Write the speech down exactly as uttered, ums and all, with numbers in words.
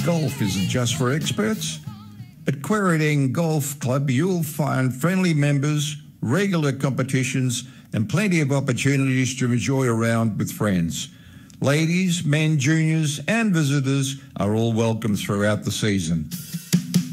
golf isn't just for experts. At Quairading Golf Club, you'll find friendly members, regular competitions, and plenty of opportunities to enjoy a round with friends. Ladies, men, juniors, and visitors are all welcome throughout the season.